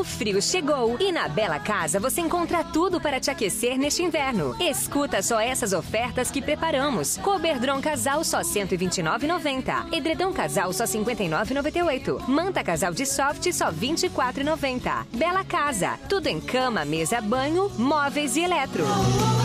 frio chegou e na Bela Casa você encontra tudo para te aquecer neste inverno. Escuta só essas ofertas que preparamos. Coberdron Casal só R$ 129,90. Edredom Casal só R$ 59,98. Manta Casal de Soft só R$ 24,90. Bela Casa, tudo em cama, mesa, banho, móveis e eletro.